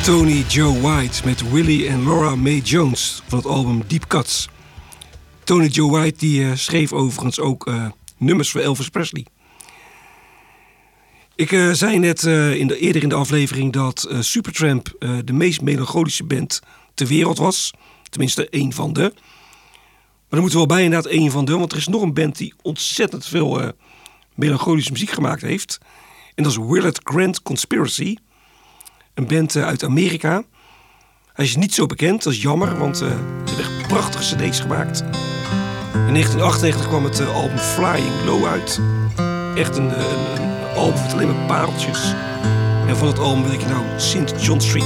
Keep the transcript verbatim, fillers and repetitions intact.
Tony Joe White met Willie en Laura Mae Jones van het album Deep Cuts. Tony Joe White die, uh, schreef overigens ook uh, nummers voor Elvis Presley. Ik uh, zei net uh, in de, eerder in de aflevering dat uh, Supertramp uh, de meest melancholische band ter wereld was. Tenminste, één van de. Maar dan moeten we wel bij inderdaad één van de. Want er is nog een band die ontzettend veel uh, melancholische muziek gemaakt heeft. En dat is Willard Grant Conspiracy. Een band uh, uit Amerika. Hij is niet zo bekend, dat is jammer, want uh, ze hebben echt prachtige cd's gemaakt. In negentien achtennegentig kwam het uh, album Flying Low uit. Echt een, een, een album met alleen maar pareltjes. En van het album wil ik nou Saint John Street